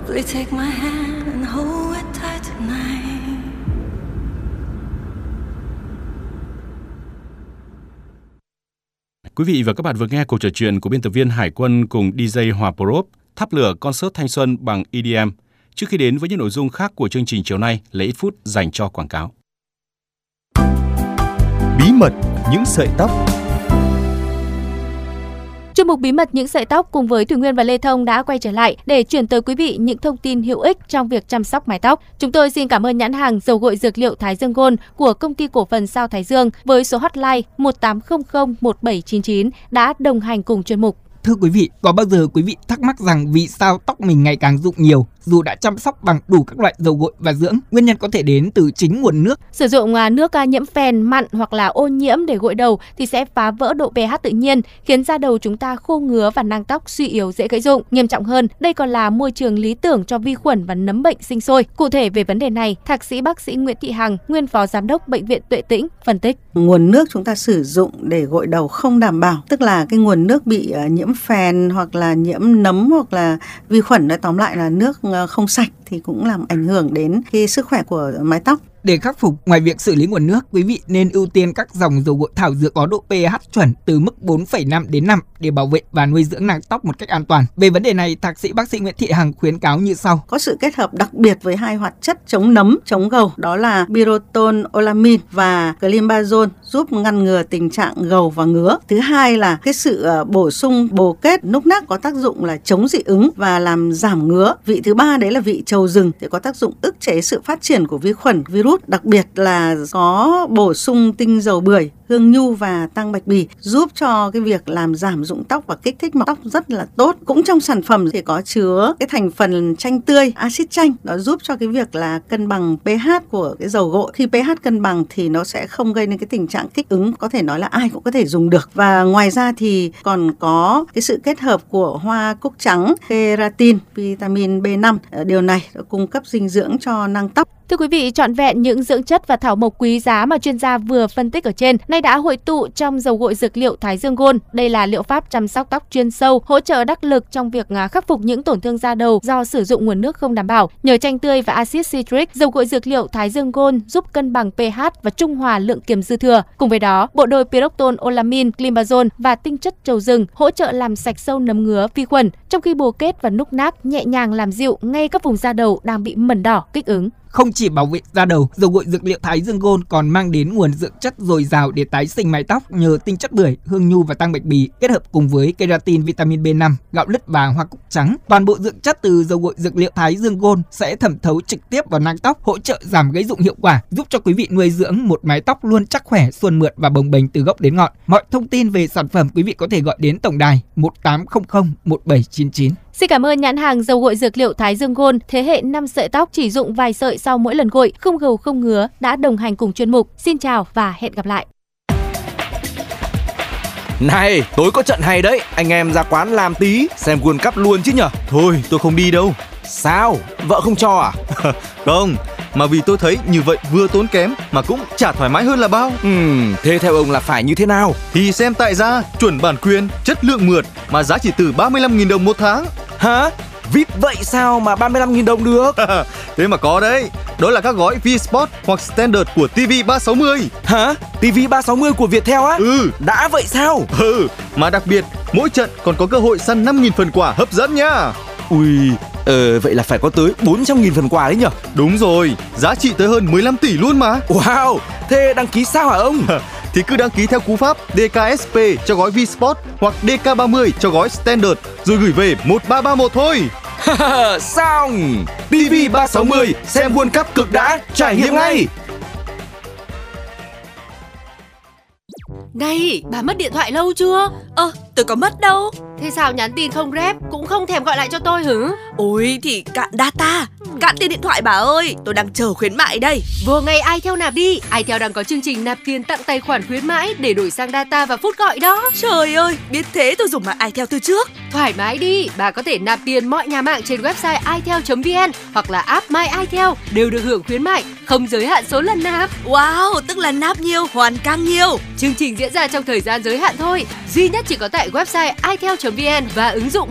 Please take my hand and hold it tight tonight. Quý vị và các bạn vừa nghe cuộc trò chuyện của biên tập viên Hải Quân cùng DJ Hòa Prop thắp lửa concert thanh xuân bằng EDM. Trước khi đến với những nội dung khác của chương trình chiều nay, lấy ít phút dành cho quảng cáo. Bí mật những sợi tóc. Chuyên mục Bí mật những sợi tóc cùng với Thủy Nguyên và Lê Thông đã quay trở lại để chuyển tới quý vị những thông tin hữu ích trong việc chăm sóc mái tóc. Chúng tôi xin cảm ơn nhãn hàng dầu gội dược liệu Thái Dương Gold của công ty cổ phần Sao Thái Dương với số hotline 18001799 đã đồng hành cùng chuyên mục. Thưa quý vị, có bao giờ quý vị thắc mắc rằng vì sao tóc mình ngày càng rụng nhiều dù đã chăm sóc bằng đủ các loại dầu gội và dưỡng? Nguyên nhân có thể đến từ chính nguồn nước. Sử dụng nước nhiễm phèn, mặn hoặc là ô nhiễm để gội đầu thì sẽ phá vỡ độ pH tự nhiên, khiến da đầu chúng ta khô ngứa và nang tóc suy yếu, dễ gãy rụng. Nghiêm trọng hơn, đây còn là môi trường lý tưởng cho vi khuẩn và nấm bệnh sinh sôi. Cụ thể về vấn đề này, Thạc sĩ bác sĩ Nguyễn Thị Hằng, nguyên phó giám đốc Bệnh viện Tuệ Tĩnh phân tích. Nguồn nước chúng ta sử dụng để gội đầu không đảm bảo, tức là cái nguồn nước bị nhiễm phèn hoặc là nhiễm nấm hoặc là vi khuẩn, nói tóm lại là nước không sạch thì cũng làm ảnh hưởng đến cái sức khỏe của mái tóc. Để khắc phục, ngoài việc xử lý nguồn nước, quý vị nên ưu tiên các dòng dầu gội thảo dược có độ pH chuẩn từ mức 4,5 đến 5 để bảo vệ và nuôi dưỡng nang tóc một cách an toàn. Về vấn đề này, Thạc sĩ bác sĩ Nguyễn Thị Hằng khuyến cáo như sau. Có sự kết hợp đặc biệt với hai hoạt chất chống nấm, chống gầu, đó là pyrrolidine và clenbuterol, giúp ngăn ngừa tình trạng gầu và ngứa. Thứ hai là cái sự bổ sung bồ kết núc nác có tác dụng là chống dị ứng và làm giảm ngứa. Vị thứ ba đấy là vị trầu rừng thì có tác dụng ức chế sự phát triển của vi khuẩn, virus. Đặc biệt là có bổ sung tinh dầu bưởi, hương nhu và tăng bạch bì, giúp cho cái việc làm giảm rụng tóc và kích thích mọc tóc rất là tốt. Cũng trong sản phẩm thì có chứa cái thành phần chanh tươi, axit chanh, nó giúp cho cái việc là cân bằng pH của cái dầu gội. Khi pH cân bằng thì nó sẽ không gây nên cái tình trạng kích ứng, có thể nói là ai cũng có thể dùng được. Và ngoài ra thì còn có cái sự kết hợp của hoa cúc trắng, keratin, vitamin B5. Điều này cung cấp dinh dưỡng cho nang tóc. Thưa quý vị, trọn vẹn những dưỡng chất và thảo mộc quý giá mà chuyên gia vừa phân tích ở trên nay đã hội tụ trong dầu gội dược liệu Thái Dương Gold. Đây là liệu pháp chăm sóc tóc chuyên sâu, hỗ trợ đắc lực trong việc khắc phục những tổn thương da đầu do sử dụng nguồn nước không đảm bảo. Nhờ chanh tươi và axit citric, dầu gội dược liệu Thái Dương Gold giúp cân bằng pH và trung hòa lượng kiềm dư thừa. Cùng với đó, bộ đôi pyroxolamine, clenbuterol và tinh chất trầu rừng hỗ trợ làm sạch sâu nấm ngứa, vi khuẩn, trong khi bồ kết và núc nác nhẹ nhàng làm dịu ngay các vùng da đầu đang bị mẩn đỏ, kích ứng. Không chỉ bảo vệ da đầu, dầu gội dược liệu Thái Dương Gold còn mang đến nguồn dưỡng chất dồi dào để tái sinh mái tóc nhờ tinh chất bưởi, hương nhu và tăng bạch bì kết hợp cùng với keratin, vitamin B5, gạo lứt và hoa cúc trắng. Toàn bộ dưỡng chất từ dầu gội dược liệu Thái Dương Gold sẽ thẩm thấu trực tiếp vào nang tóc, hỗ trợ giảm gãy rụng hiệu quả, giúp cho quý vị nuôi dưỡng một mái tóc luôn chắc khỏe, suôn mượt và bồng bềnh từ gốc đến ngọn. Mọi thông tin về sản phẩm quý vị có thể gọi đến tổng đài 1800 1799. Xin cảm ơn nhãn hàng dầu gội dược liệu Thái Dương Gold, thế hệ 5 sợi tóc chỉ dụng vài sợi sau mỗi lần gội, không gầu không ngứa đã đồng hành cùng chuyên mục. Xin chào và hẹn gặp lại. Này, tối có trận hay đấy, anh em ra quán làm tí, xem World Cup luôn chứ nhở? Thôi, tôi không đi đâu. Sao? Vợ không cho à? Không, mà vì tôi thấy như vậy vừa tốn kém mà cũng chả thoải mái hơn là bao. Thế theo ông là phải như thế nào? Thì xem tại gia, chuẩn bản quyền, chất lượng mượt mà giá chỉ từ 35.000 đồng một tháng. Hả? VIP vậy sao mà 35.000 đồng được? Thế mà có đấy. Đó là các gói V-Sport hoặc Standard của TV360. Hả? TV360 của Viettel á? Đã vậy sao? Mà đặc biệt, mỗi trận còn có cơ hội săn 5.000 phần quà hấp dẫn nhá. Ui, vậy là phải có tới 400.000 phần quà đấy nhở? Đúng rồi, giá trị tới hơn 15 tỷ luôn mà. Wow, thế đăng ký sao hả ông? Thì cứ đăng ký theo cú pháp DKSP cho gói V-Sport hoặc DK30 cho gói Standard rồi gửi về 1331 thôi. Xong! TV360 xem World Cup cực đã, trải nghiệm ngay! Này, bà mất điện thoại lâu chưa? Tôi có mất đâu. Thế sao nhắn tin không rep, cũng không thèm gọi lại cho tôi hử? Ôi thì cạn data, cạn tiền điện thoại bà ơi, tôi đang chờ khuyến mại đây. Vô ngay iTel nạp đi, iTel đang có chương trình nạp tiền tặng tài khoản khuyến mãi để đổi sang data và phút gọi đó. Trời ơi, biết thế tôi dùng mạng iTel từ trước. Thoải mái đi, bà có thể nạp tiền mọi nhà mạng trên website itel.vn hoặc là app My iTel đều được hưởng khuyến mại, không giới hạn số lần nạp. Wow, tức là nạp nhiều, hoàn càng nhiều. Chương trình diễn ra trong thời gian giới hạn thôi, duy nhất chỉ có tại website itel.vn và ứng dụng